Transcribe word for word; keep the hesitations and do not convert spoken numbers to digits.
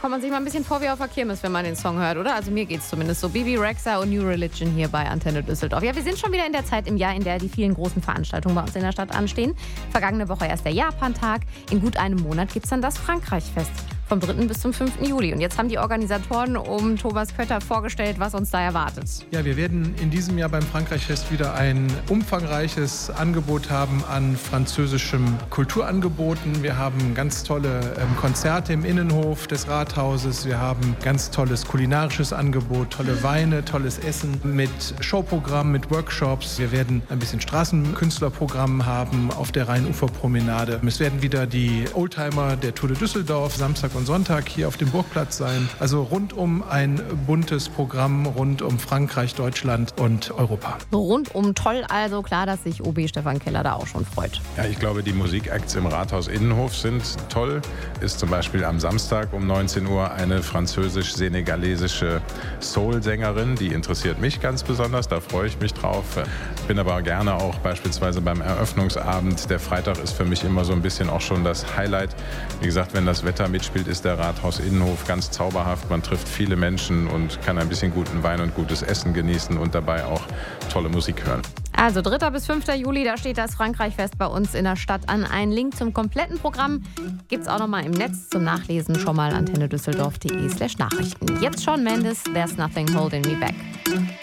kommt man sich mal ein bisschen vor wie auf der Kirmes, wenn man den Song hört, oder? Also mir geht's zumindest so. Bibi Rexha und New Religion hier bei Antenne Düsseldorf. Ja, wir sind schon wieder in der Zeit im Jahr, in der die vielen großen Veranstaltungen bei uns in der Stadt anstehen. Vergangene Woche erst der Japan-Tag. In gut einem Monat gibt's dann das Frankreich-Fest. Vom dritten bis zum fünften Juli. Und jetzt haben die Organisatoren um Thomas Kötter vorgestellt, was uns da erwartet. Ja, wir werden in diesem Jahr beim Frankreich-Fest wieder ein umfangreiches Angebot haben an französischem Kulturangeboten. Wir haben ganz tolle ähm, Konzerte im Innenhof des Rathauses. Wir haben ganz tolles kulinarisches Angebot, tolle Weine, tolles Essen mit Showprogramm, mit Workshops. Wir werden ein bisschen Straßenkünstlerprogramm haben auf der Rheinuferpromenade. Es werden wieder die Oldtimer der Tour de Düsseldorf Samstag und Sonntag hier auf dem Burgplatz sein. Also rundum ein buntes Programm rund um Frankreich, Deutschland und Europa. Rundum toll, also klar, dass sich O B Stefan Keller da auch schon freut. Ja, ich glaube, die Musikacts im Rathaus Innenhof sind toll. Ist zum Beispiel am Samstag um neunzehn Uhr eine französisch-senegalesische Soul-Sängerin. Die interessiert mich ganz besonders, da freue ich mich drauf. Bin aber gerne auch beispielsweise beim Eröffnungsabend. Der Freitag ist für mich immer so ein bisschen auch schon das Highlight. Wie gesagt, wenn das Wetter mitspielt, ist der Rathaus Innenhof ganz zauberhaft. Man trifft viele Menschen und kann ein bisschen guten Wein und gutes Essen genießen und dabei auch tolle Musik hören. Also dritter bis fünfter Juli, da steht das Frankreich-Fest bei uns in der Stadt an. Einen Link zum kompletten Programm gibt's auch noch mal im Netz zum Nachlesen. Schon mal antennedüsseldorf punkt de slash Nachrichten. Jetzt Shawn Mendes, There's Nothing Holding Me Back.